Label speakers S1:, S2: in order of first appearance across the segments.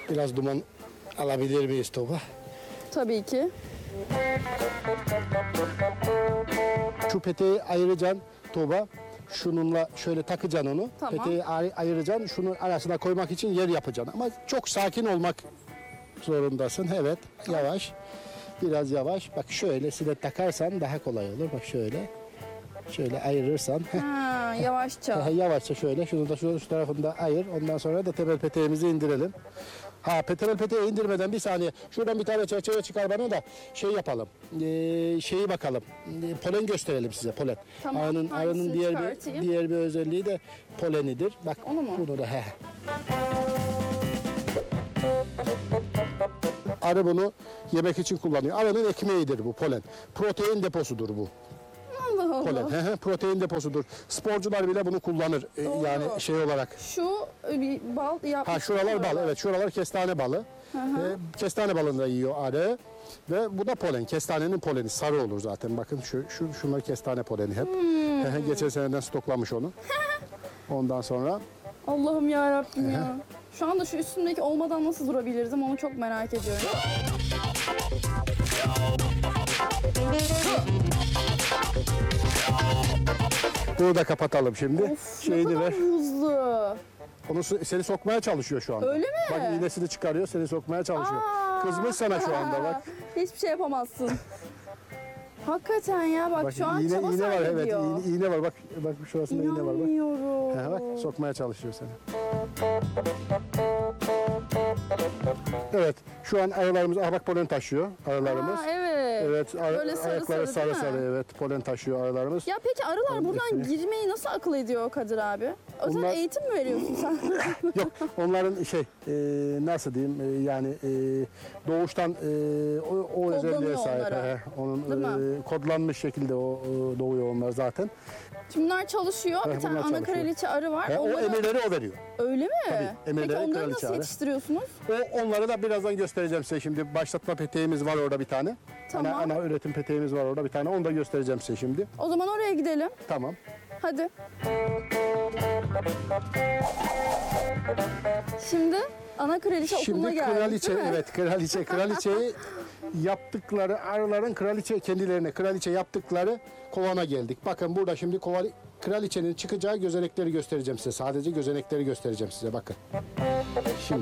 S1: Biraz duman alabilir miyiz Tuğba?
S2: Tabii ki.
S1: Şu peteği ayıracaksın Tuğba. Şununla şöyle takacaksın onu.
S2: Tamam.
S1: Peteği ayıracaksın. Şunun arasına koymak için yer yapacaksın. Ama çok sakin olmak zorundasın. Evet. Yavaş. Biraz yavaş. Bak şöylesine takarsan daha kolay olur. Bak şöyle. Şöyle ayırırsan.
S2: Ha, yavaşça.
S1: Yavaşça şöyle. Şunu da şu tarafında ayır. Ondan sonra da temel peteğimizi indirelim. Temel peteği indirmeden bir saniye. Şuradan bir tane çerçeve çıkar bana da şey yapalım. Şeyi bakalım. Polen gösterelim size. Polen.
S2: Tamam,
S1: Arının
S2: hangisini çıkartayım?
S1: diğer bir özelliği de polenidir. Bak
S2: Onu mu?
S1: bunu da Arı bunu yemek için kullanıyor. Arının ekmeğidir bu polen. Protein deposudur bu.
S2: Allah Allah.
S1: Polen. Protein deposudur. Sporcular bile bunu kullanır. Yani şey olarak.
S2: Şu bir bal yapmış.
S1: Şuralar bal. Evet, şuralar kestane balı. Kestane balını da yiyor arı. Ve bu da polen. Kestanenin poleni. Sarı olur zaten. Bakın şunlar kestane poleni hep. Geçen seneden stoklamış onu. Ondan sonra.
S2: Allah'ım ya Rabbim ya. Şu anda şu üstümdeki olmadan nasıl durabilirdim onu çok merak ediyorum.
S1: Bunu da kapatalım şimdi.
S2: Of, ne kadar hızlı.
S1: Onu seni sokmaya çalışıyor şu anda.
S2: Öyle mi?
S1: Bak iğnesini çıkarıyor, seni sokmaya çalışıyor. Kızmış sana şu anda bak.
S2: Hiçbir şey yapamazsın. Hakikaten ya bak şu an
S1: iğne
S2: çaba
S1: var,
S2: sarf
S1: evet,
S2: ediyor.
S1: iğne var, bak şurasında iğne var bak.
S2: İnanmıyorum.
S1: Bak sokmaya çalışıyor seni. Evet, şu an arılarımız, bak polen taşıyor arılarımız.
S2: Evet.
S1: Evet,
S2: Böyle sarı
S1: ayakları
S2: sarı, değil mi?
S1: evet, polen taşıyor arılarımız.
S2: Ya peki arılar buradan girmeyi nasıl akıl ediyor Kadir abi? Özel
S1: Onlar-
S2: eğitim mi veriyorsun sen?
S1: Yok, onların nasıl diyeyim, yani doğuştan o özelliğe sahip.
S2: onlara.
S1: Onun
S2: Değil mi?
S1: kodlanmış şekilde doğuyor onlar zaten.
S2: Şimdi bunlar çalışıyor. Bir tane
S1: bunlar
S2: ana
S1: çalışıyor.
S2: kraliçe arı var.
S1: O
S2: Onları-
S1: emirleri o veriyor.
S2: Öyle mi?
S1: Tabii,
S2: Peki
S1: emirleri
S2: onları
S1: kraliçe
S2: nasıl
S1: arı.
S2: yetiştiriyorsunuz?
S1: Onları da birazdan göstereceğim size şimdi. Başlatma peteğimiz var orada bir tane.
S2: Tamam.
S1: Ana üretim peteğimiz var orada bir tane. Onu da göstereceğim size şimdi.
S2: O zaman oraya gidelim.
S1: Tamam.
S2: Hadi. Şimdi ana kraliçe okuluna
S1: Şimdi
S2: geldik
S1: kraliçe,
S2: değil mi?
S1: evet kraliçeyi yaptıkları arıların kraliçe yaptıkları kovana geldik. Bakın burada şimdi kraliçenin çıkacağı gözenekleri göstereceğim size. Sadece gözenekleri göstereceğim size bakın. Şimdi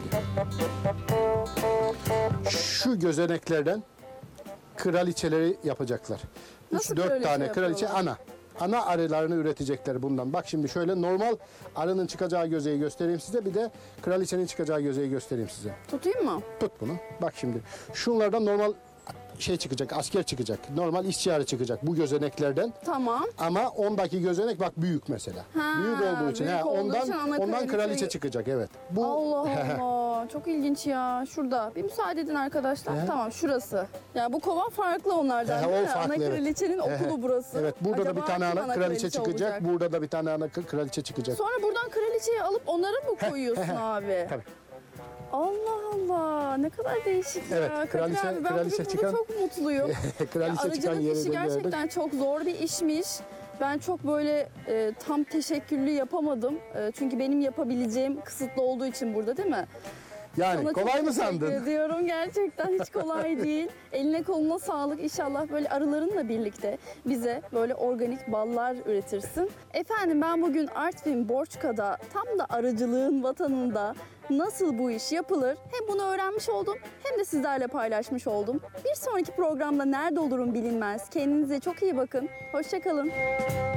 S1: şu gözeneklerden kraliçeleri yapacaklar.
S2: Nasıl
S1: 3-4
S2: kraliçe
S1: tane kraliçe
S2: yapıyorlar?
S1: ana arılarını üretecekler bundan. Bak şimdi şöyle normal arının çıkacağı gözeyi göstereyim size. Bir de kraliçenin çıkacağı gözeyi göstereyim size.
S2: Tutayım mı?
S1: Tut bunu. Bak şimdi. Şunlardan normal çıkacak, asker çıkacak. Normal işçi arı çıkacak bu gözeneklerden.
S2: Tamam.
S1: Ama ondaki gözenek bak büyük mesela.
S2: Ha,
S1: büyük olduğu için.
S2: büyük olduğu için ana
S1: ondan kraliçe
S2: kraliçe
S1: çıkacak evet. Bu
S2: Allah Allah. Çok ilginç ya. Şurada. Bir müsaade edin arkadaşlar. Tamam şurası. Ya bu kova farklı onlardan
S1: O
S2: değil mi?
S1: farklı,
S2: ana
S1: evet.
S2: kraliçenin okulu burası.
S1: Evet, burada da
S2: Acaba
S1: bir tane
S2: kim
S1: ana kraliçe çıkacak.
S2: olacak?
S1: Burada da bir tane ana kraliçe çıkacak.
S2: Sonra buradan kraliçeyi alıp onları mı koyuyorsun abi?
S1: Tabii.
S2: Allah Allah. Ne kadar değişik
S1: Evet,
S2: ya. Kadir
S1: kraliçe-
S2: abi, ben
S1: kraliçe
S2: bugün
S1: çıkan-
S2: burada çok mutluyum.
S1: Kraliçe çıkan
S2: Arıcılık
S1: yeri
S2: işi
S1: de
S2: gerçekten çok zor bir işmiş. Ben çok böyle tam teşekkürlü yapamadım. Çünkü benim yapabileceğim kısıtlı olduğu için burada değil mi?
S1: Yani
S2: Sana
S1: kolay
S2: çok
S1: mı
S2: teşekkür
S1: sandın?
S2: ediyorum. Gerçekten hiç kolay değil. Eline koluna sağlık. İnşallah böyle arılarınla birlikte bize böyle organik ballar üretirsin. Efendim ben bugün Artvin Borçka'da tam da arıcılığın vatanında nasıl bu iş yapılır hem bunu öğrenmiş oldum hem de sizlerle paylaşmış oldum. Bir sonraki programda nerede olurum bilinmez. Kendinize çok iyi bakın. Hoşça kalın.